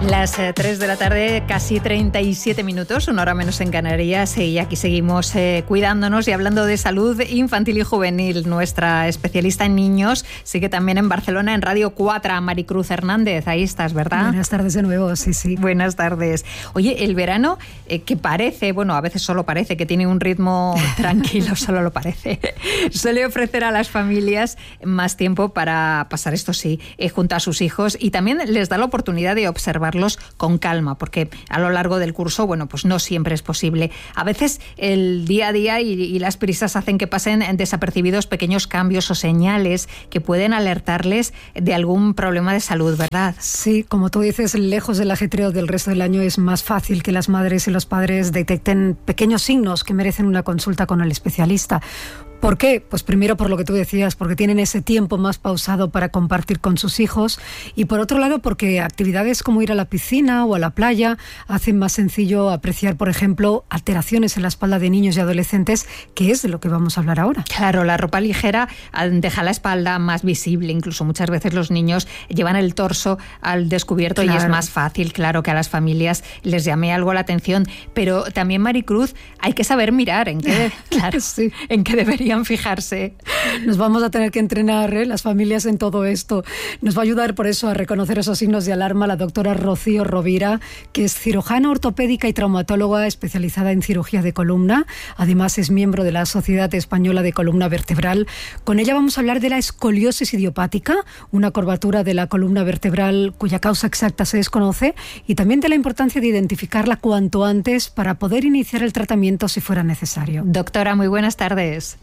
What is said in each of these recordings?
Las 3 de la tarde, casi 37 minutos, una hora menos en Canarias, y aquí seguimos cuidándonos y hablando de salud infantil y juvenil. Nuestra especialista en niños sigue también en Barcelona, en Radio 4, Maricruz Hernández. Ahí estás, ¿verdad? Buenas tardes de nuevo, sí. Buenas tardes. Oye, el verano, que parece, bueno, a veces solo parece que tiene un ritmo tranquilo, solo lo parece, suele ofrecer a las familias más tiempo para pasar, esto sí, junto a sus hijos, y también les da la oportunidad de observarlos con calma, porque a lo largo del curso, bueno, pues no siempre es posible. A veces el día a día y las prisas hacen que pasen desapercibidos pequeños cambios o señales que pueden alertarles de algún problema de salud, ¿verdad? Sí, como tú dices, lejos del ajetreo del resto del año es más fácil que las madres y los padres detecten pequeños signos que merecen una consulta con el especialista. ¿Por qué? Pues primero por lo que tú decías, porque tienen ese tiempo más pausado para compartir con sus hijos, y por otro lado porque actividades como ir a la piscina o a la playa hacen más sencillo apreciar, por ejemplo, alteraciones en la espalda de niños y adolescentes, que es de lo que vamos a hablar ahora. Claro, la ropa ligera deja la espalda más visible, incluso muchas veces los niños llevan el torso al descubierto, claro. Y es más fácil, claro, que a las familias les llame algo la atención, pero también, Maricruz, hay que saber mirar en qué, claro, sí, en qué debería fijarse. Nos vamos a tener que entrenar, las familias, en todo esto. Nos va a ayudar por eso a reconocer esos signos de alarma la doctora Rocío Rovira, que es cirujana ortopédica y traumatóloga especializada en cirugía de columna. Además es miembro de la Sociedad Española de Columna Vertebral. Con ella vamos a hablar de la escoliosis idiopática, una curvatura de la columna vertebral cuya causa exacta se desconoce, y también de la importancia de identificarla cuanto antes para poder iniciar el tratamiento si fuera necesario. Doctora, muy buenas tardes.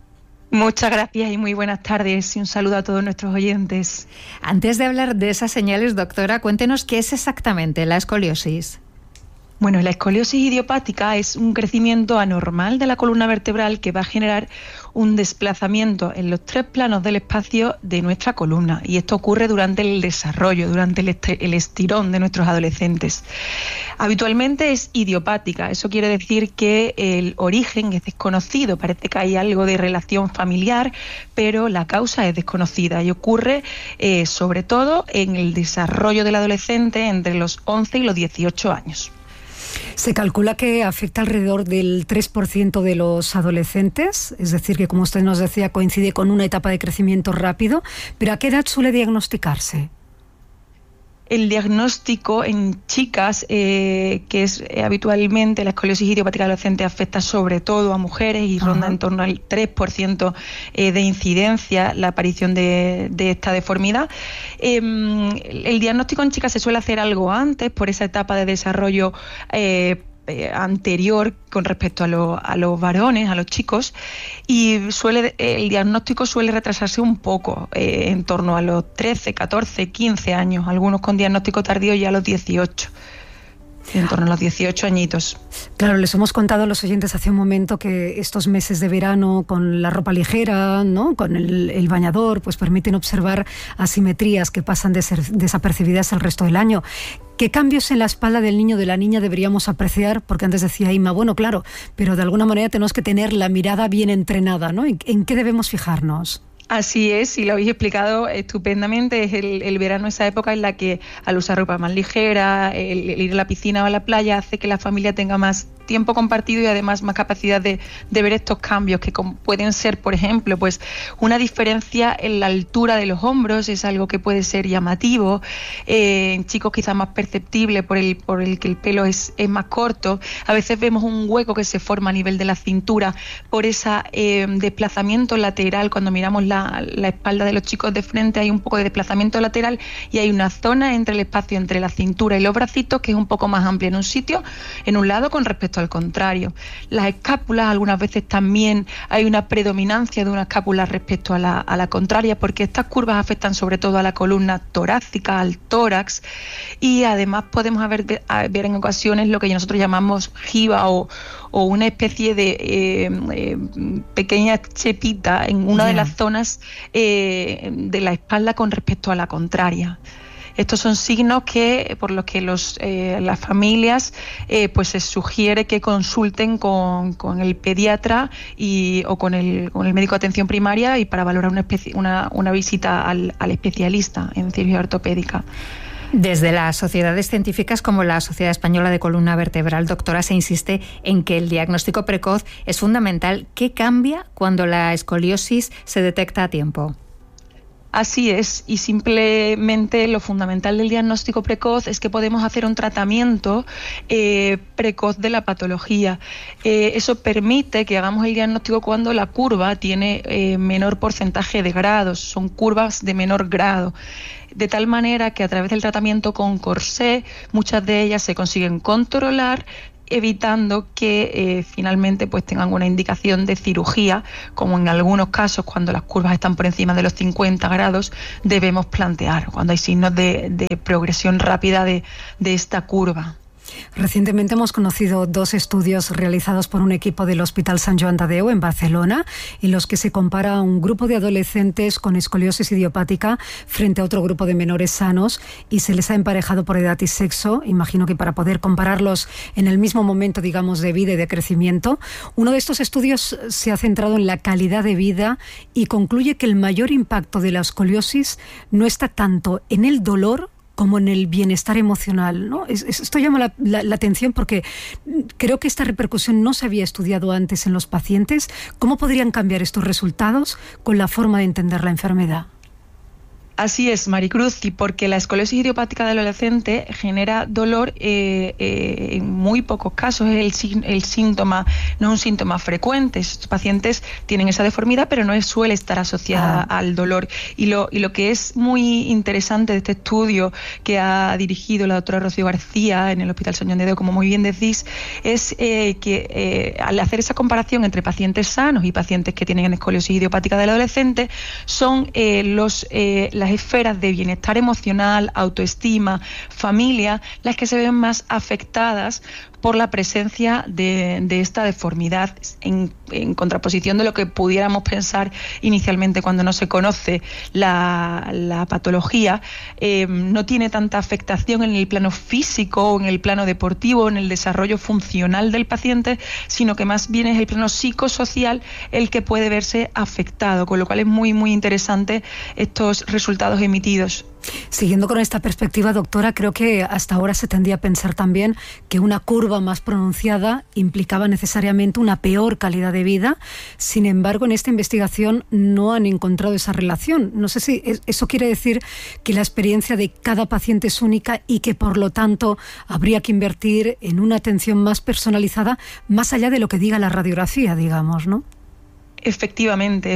Muchas gracias y muy buenas tardes, y un saludo a todos nuestros oyentes. Antes de hablar de esas señales, doctora, cuéntenos qué es exactamente la escoliosis. Bueno, la escoliosis idiopática es un crecimiento anormal de la columna vertebral que va a generar un desplazamiento en los 3 planos del espacio de nuestra columna, y esto ocurre durante el desarrollo, durante el estirón de nuestros adolescentes. Habitualmente es idiopática, eso quiere decir que el origen es desconocido, parece que hay algo de relación familiar, pero la causa es desconocida y ocurre sobre todo en el desarrollo del adolescente entre los 11 y los 18 años. Se calcula que afecta alrededor del 3% de los adolescentes, es decir, que, como usted nos decía, coincide con una etapa de crecimiento rápido. ¿Pero a qué edad suele diagnosticarse? El diagnóstico en chicas, que es habitualmente la escoliosis idiopática adolescente, afecta sobre todo a mujeres y ronda en torno al 3% de incidencia la aparición de esta deformidad. El diagnóstico en chicas se suele hacer algo antes, por esa etapa de desarrollo anterior con respecto a los varones, a los chicos, y el diagnóstico suele retrasarse un poco, en torno a los 13, 14, 15 años, algunos con diagnóstico tardío ya a los 18. En torno a los 18 añitos. Claro, les hemos contado a los oyentes hace un momento que estos meses de verano, con la ropa ligera, ¿no?, con el bañador, pues permiten observar asimetrías que pasan de ser desapercibidas el resto del año. ¿Qué cambios en la espalda del niño o de la niña deberíamos apreciar? Porque antes decía Inma, bueno, claro, pero de alguna manera tenemos que tener la mirada bien entrenada, ¿no? ¿En qué debemos fijarnos? Así es, y lo habéis explicado estupendamente. Es el verano, esa época en la que, al usar ropa más ligera, el ir a la piscina o a la playa, hace que la familia tenga más tiempo compartido y además más capacidad de ver estos cambios, que pueden ser, por ejemplo, pues una diferencia en la altura de los hombros, es algo que puede ser llamativo, en chicos quizás más perceptible por el que el pelo es más corto. A veces vemos un hueco que se forma a nivel de la cintura por ese desplazamiento lateral. Cuando miramos la espalda de los chicos de frente, hay un poco de desplazamiento lateral y hay una zona entre el espacio entre la cintura y los bracitos que es un poco más amplia en un lado con respecto al contrario. Las escápulas, algunas veces también hay una predominancia de una escápula respecto a la contraria, porque estas curvas afectan sobre todo a la columna torácica, al tórax, y además podemos ver en ocasiones lo que nosotros llamamos jiba o una especie de pequeña chepita en una de las zonas de la espalda con respecto a la contraria. Estos son signos por los que las familias pues se sugiere que consulten con el pediatra o con el médico de atención primaria, y para valorar una visita al especialista en cirugía ortopédica. Desde las sociedades científicas como la Sociedad Española de Columna Vertebral, doctora, se insiste en que el diagnóstico precoz es fundamental. ¿Qué cambia cuando la escoliosis se detecta a tiempo? Así es, y simplemente lo fundamental del diagnóstico precoz es que podemos hacer un tratamiento precoz de la patología. Eso permite que hagamos el diagnóstico cuando la curva tiene menor porcentaje de grados, son curvas de menor grado. De tal manera que a través del tratamiento con corsé, muchas de ellas se consiguen controlar, evitando que finalmente pues tengan una indicación de cirugía, como en algunos casos cuando las curvas están por encima de los 50 grados debemos plantear, cuando hay signos de progresión rápida de esta curva. Recientemente hemos conocido 2 estudios realizados por un equipo del Hospital Sant Joan de Déu en Barcelona, en los que se compara a un grupo de adolescentes con escoliosis idiopática frente a otro grupo de menores sanos y se les ha emparejado por edad y sexo, imagino que para poder compararlos en el mismo momento, digamos, de vida y de crecimiento. Uno de estos estudios se ha centrado en la calidad de vida y concluye que el mayor impacto de la escoliosis no está tanto en el dolor como en el bienestar emocional, ¿no? Esto llama la atención porque creo que esta repercusión no se había estudiado antes en los pacientes. ¿Cómo podrían cambiar estos resultados con la forma de entender la enfermedad? Así es, Maricruz, y porque la escoliosis idiopática del adolescente genera dolor en muy pocos casos, es el síntoma, no es un síntoma frecuente. Estos pacientes tienen esa deformidad, pero no suele estar asociada al dolor. Y lo que es muy interesante de este estudio que ha dirigido la doctora Rocío García en el Hospital Sant Joan de Déu, como muy bien decís, es que al hacer esa comparación entre pacientes sanos y pacientes que tienen escoliosis idiopática del adolescente, son las esferas de bienestar emocional, autoestima, familia, las que se ven más afectadas por la presencia de esta deformidad, en contraposición de lo que pudiéramos pensar inicialmente cuando no se conoce la patología. No tiene tanta afectación en el plano físico o en el plano deportivo, en el desarrollo funcional del paciente, sino que más bien es el plano psicosocial el que puede verse afectado, con lo cual es muy, muy interesante estos resultados emitidos. Siguiendo con esta perspectiva, doctora, creo que hasta ahora se tendía a pensar también que una curva más pronunciada implicaba necesariamente una peor calidad de vida. Sin embargo, en esta investigación no han encontrado esa relación. No sé si eso quiere decir que la experiencia de cada paciente es única y que, por lo tanto, habría que invertir en una atención más personalizada, más allá de lo que diga la radiografía, digamos, ¿no? Efectivamente.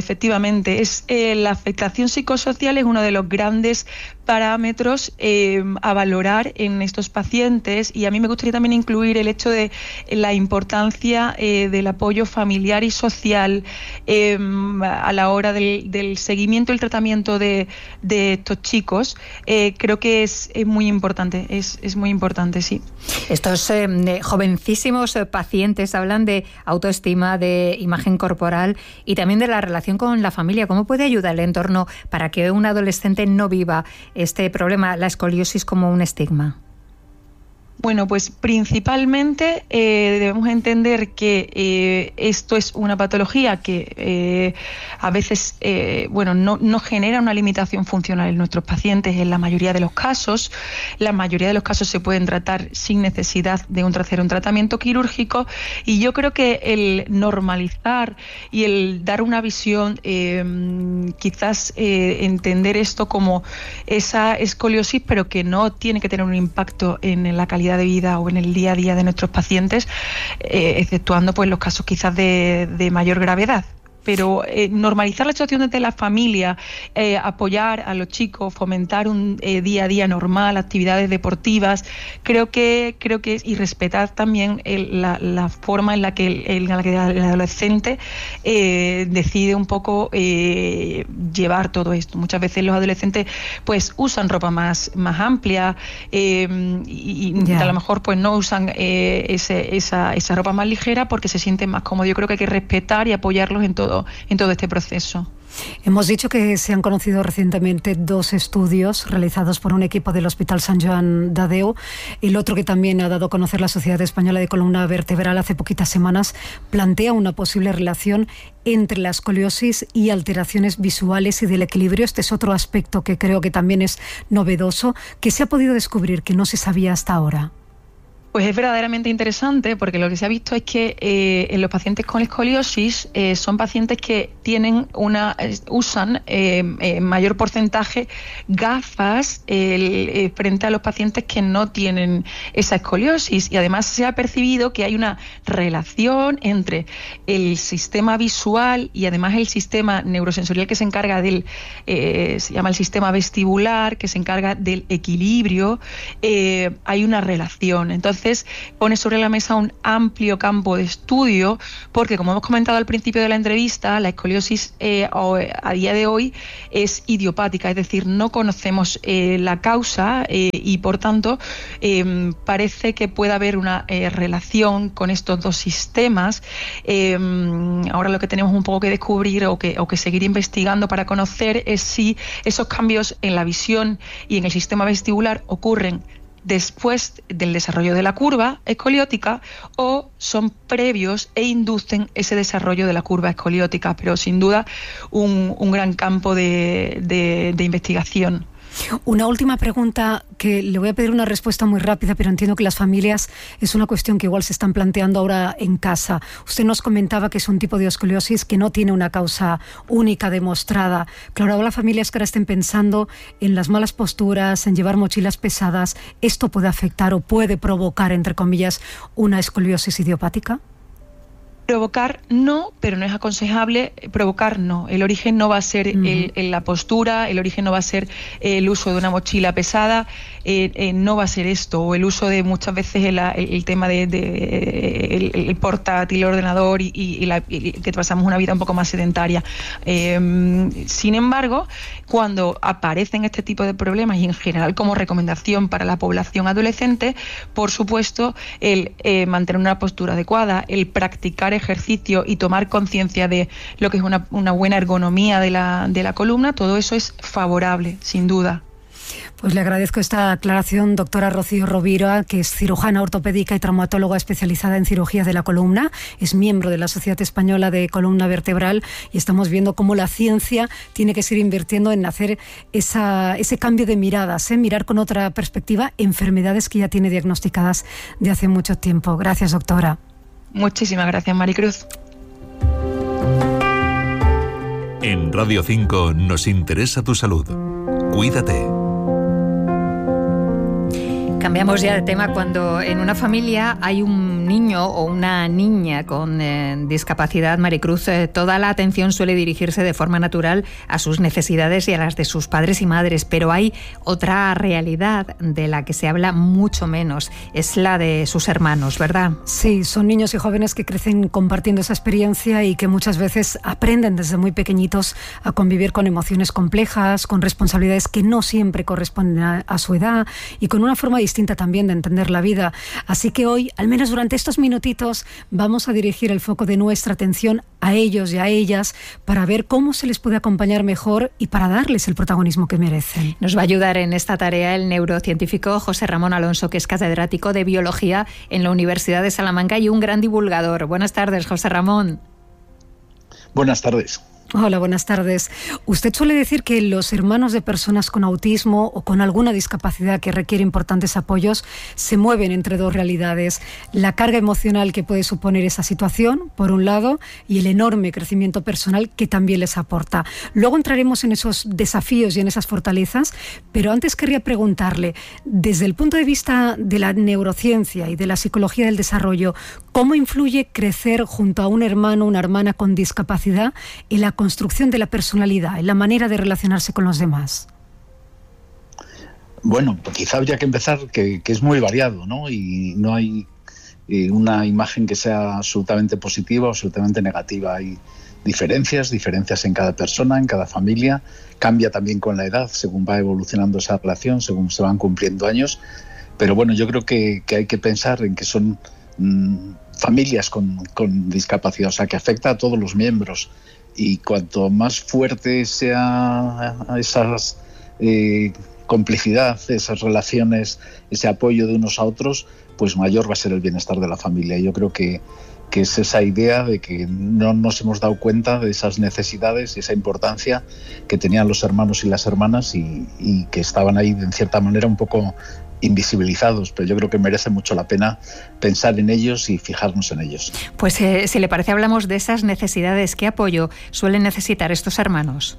La afectación psicosocial es uno de los grandes parámetros a valorar en estos pacientes, y a mí me gustaría también incluir el hecho de la importancia del apoyo familiar y social a la hora del seguimiento y el tratamiento de estos chicos. Creo que es muy importante, es muy importante, sí. Estos jovencísimos pacientes hablan de autoestima, de imagen corporal y también de la relación con la familia. ¿Cómo puede ayudar el entorno para que un adolescente no viva este problema, la escoliosis, como un estigma? Bueno, pues principalmente debemos entender que esto es una patología que a veces no genera una limitación funcional en nuestros pacientes en la mayoría de los casos. La mayoría de los casos se pueden tratar sin necesidad de hacer un tratamiento quirúrgico, y yo creo que el normalizar y el dar una visión, quizás entender esto como esa escoliosis, pero que no tiene que tener un impacto en la calidad de vida o en el día a día de nuestros pacientes, exceptuando pues los casos quizás de mayor gravedad. Pero normalizar la situación desde la familia, apoyar a los chicos, fomentar un día a día normal, actividades deportivas, creo que es, y respetar también la forma en la que el adolescente decide un poco llevar todo esto. Muchas veces los adolescentes pues usan ropa más amplia y a lo mejor pues no usan esa ropa más ligera porque se sienten más cómodos. Yo creo que hay que respetar y apoyarlos en todo este proceso. Hemos dicho que se han conocido recientemente 2 estudios realizados por un equipo del Hospital Sant Joan de Déu. El otro, que también ha dado a conocer la Sociedad Española de Columna Vertebral hace poquitas semanas, plantea una posible relación entre la escoliosis y alteraciones visuales y del equilibrio. Este es otro aspecto que creo que también es novedoso, que se ha podido descubrir, que no se sabía hasta ahora. Pues es verdaderamente interesante, porque lo que se ha visto es que en los pacientes con escoliosis son pacientes que usan en mayor porcentaje gafas frente a los pacientes que no tienen esa escoliosis, y además se ha percibido que hay una relación entre el sistema visual y además el sistema neurosensorial que se encarga se llama el sistema vestibular, que se encarga del equilibrio. Hay una relación. Entonces pone sobre la mesa un amplio campo de estudio, porque, como hemos comentado al principio de la entrevista, la escoliosis a día de hoy es idiopática, es decir, no conocemos la causa y, por tanto, parece que puede haber una relación con estos 2 sistemas. Ahora lo que tenemos un poco que descubrir o que seguir investigando para conocer es si esos cambios en la visión y en el sistema vestibular ocurren después del desarrollo de la curva escoliótica o son previos e inducen ese desarrollo de la curva escoliótica, pero sin duda un gran campo de investigación. Una última pregunta, que le voy a pedir una respuesta muy rápida, pero entiendo que las familias es una cuestión que igual se están planteando ahora en casa. Usted nos comentaba que es un tipo de escoliosis que no tiene una causa única demostrada. Claro, ahora las familias que ahora estén pensando en las malas posturas, en llevar mochilas pesadas, ¿esto puede afectar o puede provocar, entre comillas, una escoliosis idiopática? Provocar no, pero no es aconsejable provocar no. El origen no va a ser la postura, el origen no va a ser el uso de una mochila pesada, no va a ser esto, o el uso de muchas veces el tema el portátil, el ordenador y que pasamos una vida un poco más sedentaria. Sin embargo, cuando aparecen este tipo de problemas, y en general como recomendación para la población adolescente, por supuesto, el mantener una postura adecuada, el practicar ejercicio y tomar conciencia de lo que es una buena ergonomía de la columna, todo eso es favorable, sin duda. Pues le agradezco esta aclaración, doctora Rocío Rovira, que es cirujana ortopédica y traumatóloga especializada en cirugía de la columna, es miembro de la Sociedad Española de Columna Vertebral, y estamos viendo cómo la ciencia tiene que seguir invirtiendo en hacer ese cambio de miradas, mirar con otra perspectiva enfermedades que ya tiene diagnosticadas de hace mucho tiempo. Gracias, doctora. Muchísimas gracias, Maricruz. En Radio 5 nos interesa tu salud. Cuídate. Cambiamos ya de tema. Cuando en una familia hay un niño o una niña con discapacidad, Maricruz, toda la atención suele dirigirse de forma natural a sus necesidades y a las de sus padres y madres, pero hay otra realidad de la que se habla mucho menos, es la de sus hermanos, ¿verdad? Sí, son niños y jóvenes que crecen compartiendo esa experiencia y que muchas veces aprenden desde muy pequeñitos a convivir con emociones complejas, con responsabilidades que no siempre corresponden a su edad y con una forma distinta también de entender la vida. Así que hoy, al menos durante estos minutitos, vamos a dirigir el foco de nuestra atención a ellos y a ellas para ver cómo se les puede acompañar mejor y para darles el protagonismo que merecen. Nos va a ayudar en esta tarea el neurocientífico José Ramón Alonso, que es catedrático de Biología en la Universidad de Salamanca y un gran divulgador. Buenas tardes, José Ramón. Buenas tardes. Hola, buenas tardes. Usted suele decir que los hermanos de personas con autismo o con alguna discapacidad que requiere importantes apoyos se mueven entre 2 realidades. La carga emocional que puede suponer esa situación, por un lado, y el enorme crecimiento personal que también les aporta. Luego entraremos en esos desafíos y en esas fortalezas, pero antes querría preguntarle, desde el punto de vista de la neurociencia y de la psicología del desarrollo, ¿cómo influye crecer junto a un hermano o una hermana con discapacidad en la construcción de la personalidad, en la manera de relacionarse con los demás? Bueno, quizá habría que empezar que es muy variado, ¿no? Y no hay una imagen que sea absolutamente positiva o absolutamente negativa. Hay diferencias en cada persona, en cada familia. Cambia también con la edad, según va evolucionando esa relación, según se van cumpliendo años. Pero bueno, yo creo que hay que pensar en que son familias con discapacidad, o sea, que afecta a todos los miembros. y cuanto más fuerte sea esas complicidad, esas relaciones, ese apoyo de unos a otros, pues mayor va a ser el bienestar de la familia. Yo creo que es esa idea de que no nos hemos dado cuenta de esas necesidades y esa importancia que tenían los hermanos y las hermanas y que estaban ahí en cierta manera un poco invisibilizados, pero yo creo que merece mucho la pena pensar en ellos y fijarnos en ellos. Pues si le parece, hablamos de esas necesidades. ¿Qué apoyo suelen necesitar estos hermanos?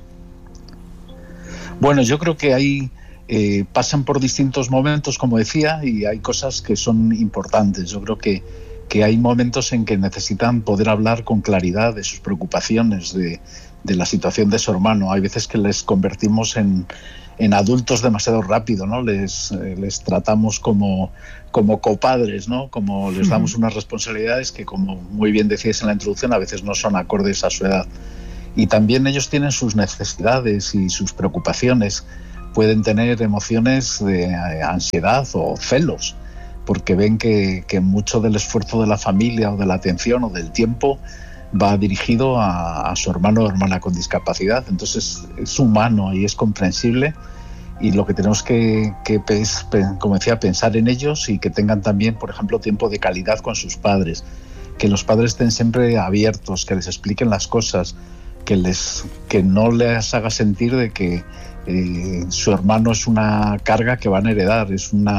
Bueno, yo creo que hay pasan por distintos momentos, como decía, y hay cosas que son importantes. Yo creo que hay momentos en que necesitan poder hablar con claridad de sus preocupaciones, de la situación de su hermano. Hay veces que les convertimos en adultos demasiado rápido, ¿no? Les tratamos como copadres, ¿no? Como les damos unas responsabilidades que, como muy bien decíais en la introducción, a veces no son acordes a su edad. Y también ellos tienen sus necesidades y sus preocupaciones. Pueden tener emociones de ansiedad o celos, porque ven que mucho del esfuerzo de la familia o de la atención o del tiempo va dirigido a su hermano o hermana con discapacidad. Entonces es humano y es comprensible, y lo que tenemos que como decía, pensar en ellos y que tengan también, por ejemplo, tiempo de calidad con sus padres, que los padres estén siempre abiertos, que les expliquen las cosas, que no les haga sentir de que su hermano es una carga que van a heredar.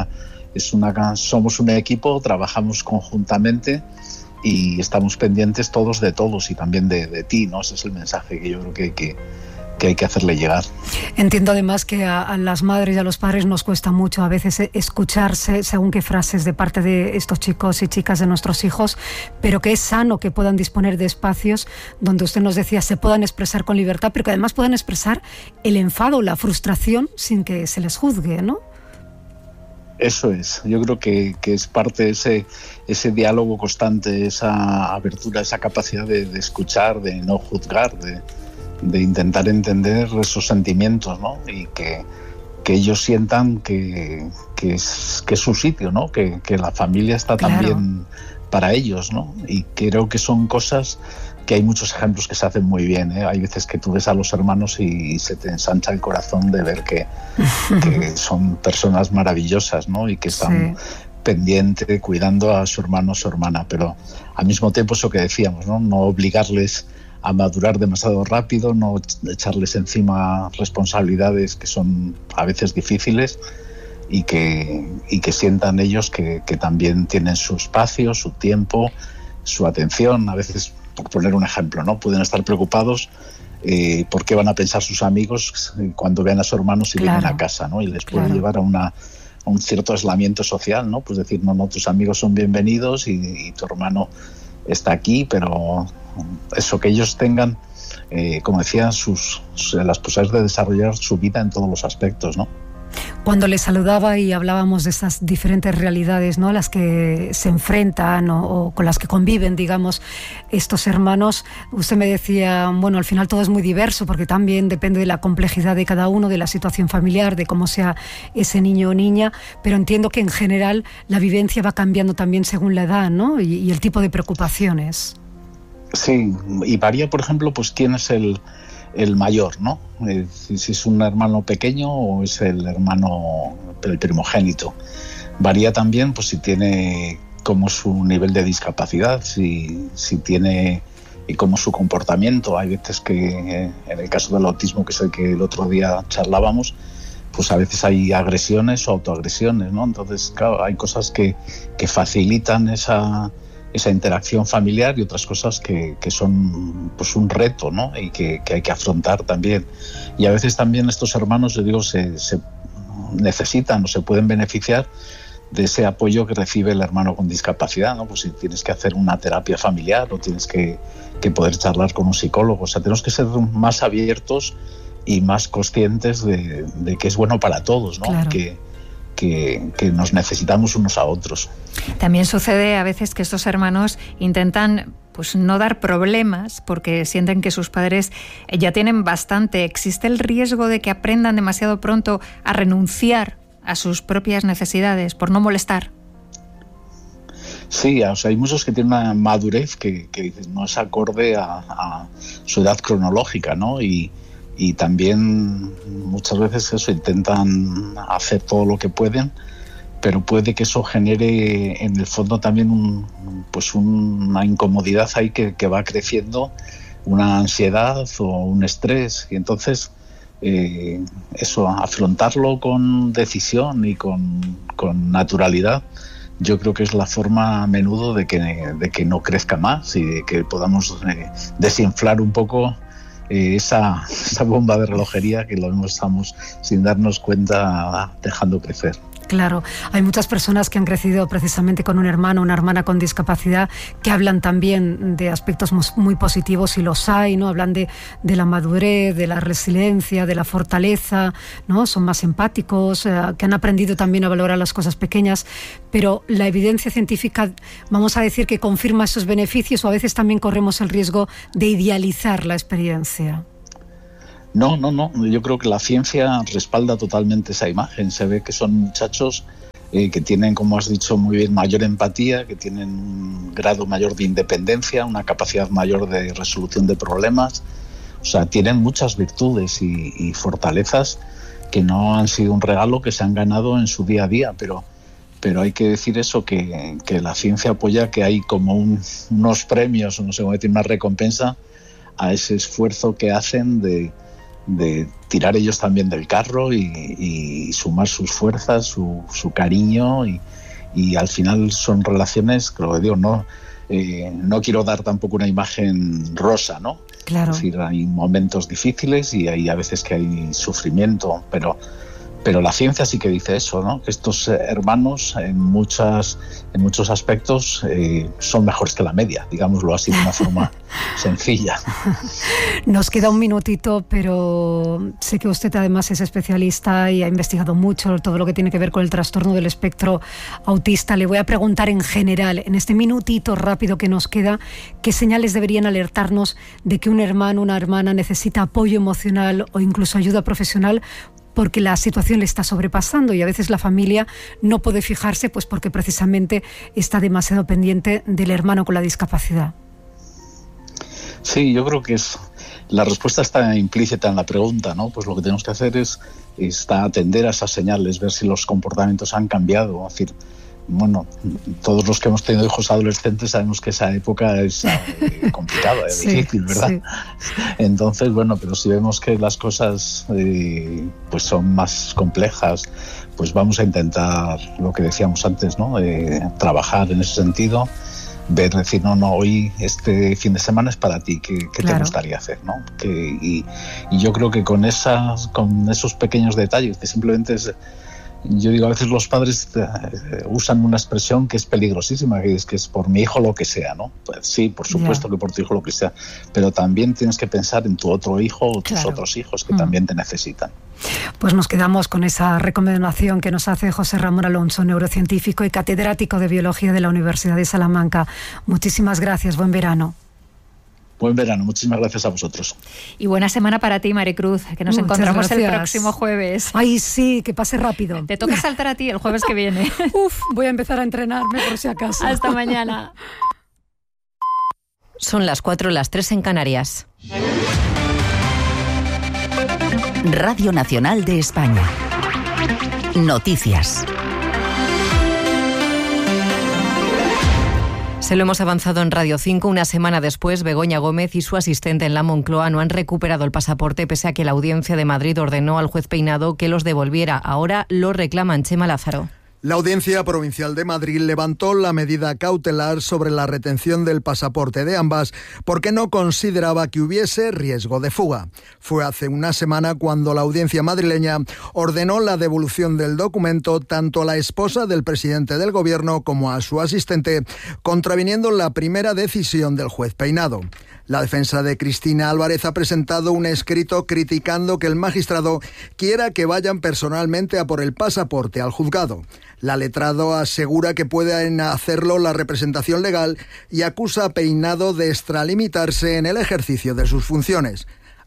Somos un equipo, trabajamos conjuntamente y estamos pendientes todos de todos y también de ti, ¿no? Ese es el mensaje que yo creo que hay que hacerle llegar. Entiendo además que a las madres y a los padres nos cuesta mucho a veces escucharse según qué frases de parte de estos chicos y chicas de nuestros hijos, pero que es sano que puedan disponer de espacios donde usted nos decía se puedan expresar con libertad, pero que además puedan expresar el enfado, la frustración sin que se les juzgue, ¿no? Eso es, yo creo que es parte de ese diálogo constante, esa abertura, esa capacidad de escuchar, de no juzgar, de intentar entender esos sentimientos, ¿no? Y que ellos sientan que es su sitio, ¿no? Que la familia está también para ellos, ¿no? Y creo que son cosas que hay muchos ejemplos que se hacen muy bien, ¿eh? Hay veces que tú ves a los hermanos y se te ensancha el corazón de ver que son personas maravillosas, ¿no? Y que están pendientes, cuidando a su hermano o su hermana, pero al mismo tiempo eso que decíamos, ¿no? No obligarles a madurar demasiado rápido, no echarles encima responsabilidades que son a veces difíciles, y que sientan ellos que también tienen su espacio, su tiempo, su atención. A veces, por poner un ejemplo, ¿no? Pueden estar preocupados por qué van a pensar sus amigos cuando vean a sus hermanos y vienen a casa, ¿no? Y les puede llevar a un cierto aislamiento social, ¿no? Pues decir, no, tus amigos son bienvenidos y tu hermano está aquí, pero eso, que ellos tengan, como decía, las posibilidades de desarrollar su vida en todos los aspectos, ¿no? Cuando le saludaba y hablábamos de esas diferentes realidades, ¿no?, a las que se enfrentan o con las que conviven, digamos, estos hermanos, usted me decía, bueno, al final todo es muy diverso porque también depende de la complejidad de cada uno, de la situación familiar, de cómo sea ese niño o niña, pero entiendo que en general la vivencia va cambiando también según la edad, ¿no?, y el tipo de preocupaciones. Sí, y varía, por ejemplo, pues quién es el mayor, ¿no? Si es un hermano pequeño o es el primogénito. Varía también, pues, si tiene como su nivel de discapacidad, si tiene y como su comportamiento. Hay veces que, en el caso del autismo, que es el que el otro día charlábamos, pues a veces hay agresiones o autoagresiones, ¿no? Entonces, claro, hay cosas que facilitan esa interacción familiar y otras cosas que son, pues, un reto, ¿no? Y que hay que afrontar también. Y a veces también estos hermanos, yo digo, se necesitan o se pueden beneficiar de ese apoyo que recibe el hermano con discapacidad, ¿no? Pues si tienes que hacer una terapia familiar o tienes que poder charlar con un psicólogo. O sea, tenemos que ser más abiertos y más conscientes de que es bueno para todos, ¿no? Claro. Que nos necesitamos unos a otros. También sucede a veces que estos hermanos intentan, pues, no dar problemas porque sienten que sus padres ya tienen bastante. ¿Existe el riesgo de que aprendan demasiado pronto a renunciar a sus propias necesidades por no molestar? Sí, o sea, hay muchos que tienen una madurez que no es acorde a su edad cronológica, ¿no? Y también muchas veces eso, intentan hacer todo lo que pueden, pero puede que eso genere en el fondo también una incomodidad ahí que va creciendo, una ansiedad o un estrés, y entonces eso, afrontarlo con decisión y con naturalidad, yo creo que es la forma a menudo de que no crezca más y de que podamos desinflar un poco esa bomba de relojería que lo estamos sin darnos cuenta dejando crecer. Claro, hay muchas personas que han crecido precisamente con un hermano o una hermana con discapacidad que hablan también de aspectos muy positivos, y los hay, ¿no? Hablan de la madurez, de la resiliencia, de la fortaleza, ¿no? Son más empáticos, que han aprendido también a valorar las cosas pequeñas, pero la evidencia científica, vamos a decir, que confirma esos beneficios, o a veces también corremos el riesgo de idealizar la experiencia. No, yo creo que la ciencia respalda totalmente esa imagen. Se ve que son muchachos que tienen, como has dicho muy bien, mayor empatía, que tienen un grado mayor de independencia, una capacidad mayor de resolución de problemas. O sea, tienen muchas virtudes y fortalezas que no han sido un regalo, que se han ganado en su día a día, pero hay que decir eso, que la ciencia apoya que hay como unos premios, no sé cómo decir, una recompensa a ese esfuerzo que hacen de tirar ellos también del carro y sumar sus fuerzas, su cariño, y al final son relaciones, creo que digo, no quiero dar tampoco una imagen rosa, ¿no? Claro. Es decir, hay momentos difíciles y hay a veces que hay sufrimiento, pero la ciencia sí que dice eso, ¿no? Que estos hermanos en muchos aspectos son mejores que la media, digámoslo así de una forma sencilla. Nos queda un minutito, pero sé que usted además es especialista y ha investigado mucho todo lo que tiene que ver con el trastorno del espectro autista. Le voy a preguntar en general, en este minutito rápido que nos queda, ¿qué señales deberían alertarnos de que un hermano o una hermana necesita apoyo emocional o incluso ayuda profesional porque la situación le está sobrepasando, y a veces la familia no puede fijarse pues porque precisamente está demasiado pendiente del hermano con la discapacidad? Sí, yo creo que la respuesta está implícita en la pregunta, ¿no? Pues lo que tenemos que hacer es atender a esas señales, ver si los comportamientos han cambiado. Es decir, bueno, todos los que hemos tenido hijos adolescentes sabemos que esa época es complicada, es difícil, ¿verdad? Sí. Entonces, bueno, pero si vemos que las cosas pues son más complejas, pues vamos a intentar lo que decíamos antes, ¿no? Trabajar en ese sentido, ver, decir, no, hoy este fin de semana es para ti, ¿qué claro. te gustaría hacer, ¿no? Y yo creo que con esos pequeños detalles, que simplemente es... Yo digo, a veces los padres usan una expresión que es peligrosísima, que es por mi hijo lo que sea, ¿no? Pues sí, por supuesto que por tu hijo lo que sea, pero también tienes que pensar en tu otro hijo o tus otros hijos que también te necesitan. Pues nos quedamos con esa recomendación que nos hace José Ramón Alonso, neurocientífico y catedrático de Biología de la Universidad de Salamanca. Muchísimas gracias, buen verano. Buen verano, muchísimas gracias a vosotros. Y buena semana para ti, Maricruz, que nos encontramos el próximo jueves. Ay, sí, que pase rápido. Te toca saltar a ti el jueves que viene. Voy a empezar a entrenarme por si acaso. Hasta mañana. Son las 4, las 3 en Canarias. Radio Nacional de España. Noticias. Se lo hemos avanzado en Radio 5. Una semana después, Begoña Gómez y su asistente en la Moncloa no han recuperado el pasaporte, pese a que la Audiencia de Madrid ordenó al juez Peinado que los devolviera. Ahora lo reclaman. Chema Lázaro. La Audiencia Provincial de Madrid levantó la medida cautelar sobre la retención del pasaporte de ambas porque no consideraba que hubiese riesgo de fuga. Fue hace una semana cuando la Audiencia madrileña ordenó la devolución del documento tanto a la esposa del presidente del Gobierno como a su asistente, contraviniendo la primera decisión del juez Peinado. La defensa de Cristina Álvarez ha presentado un escrito criticando que el magistrado quiera que vayan personalmente a por el pasaporte al juzgado. La letrado asegura que pueden hacerlo la representación legal y acusa a Peinado de extralimitarse en el ejercicio de sus funciones.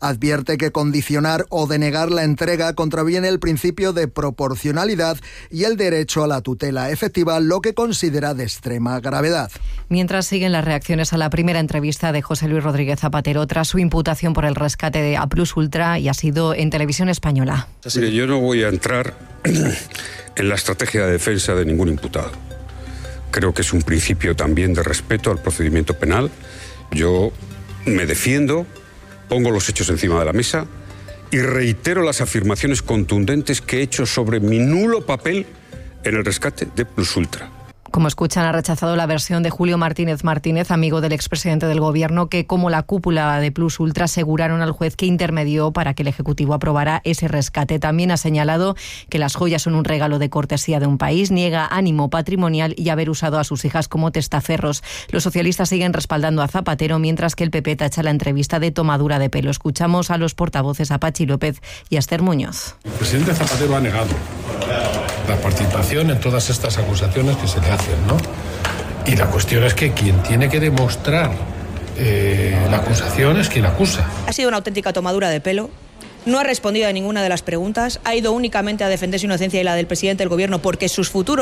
Advierte que condicionar o denegar la entrega contraviene el principio de proporcionalidad y el derecho a la tutela efectiva, lo que considera de extrema gravedad. Mientras siguen las reacciones a la primera entrevista de José Luis Rodríguez Zapatero tras su imputación por el rescate de A+ Ultra, y ha sido en Televisión Española. Mire, yo no voy a entrar en la estrategia de defensa de ningún imputado. Creo que es un principio también de respeto al procedimiento penal. Yo me defiendo, pongo los hechos encima de la mesa y reitero las afirmaciones contundentes que he hecho sobre mi nulo papel en el rescate de A+ Ultra. Como escuchan, ha rechazado la versión de Julio Martínez Martínez, amigo del expresidente del Gobierno, que como la cúpula de A+ Ultra aseguraron al juez que intermedió para que el Ejecutivo aprobara ese rescate. También ha señalado que las joyas son un regalo de cortesía de un país, niega ánimo patrimonial y haber usado a sus hijas como testaferros. Los socialistas siguen respaldando a Zapatero, mientras que el PP tacha la entrevista de tomadura de pelo. Escuchamos a los portavoces a Pachi López y a Esther Muñoz. El presidente Zapatero ha negado la participación en todas estas acusaciones que se le hacen, ¿no? Y la cuestión es que quien tiene que demostrar la acusación es quien acusa. Ha sido una auténtica tomadura de pelo. No ha respondido a ninguna de las preguntas. Ha ido únicamente a defender su inocencia y la del presidente del Gobierno, porque sus futuros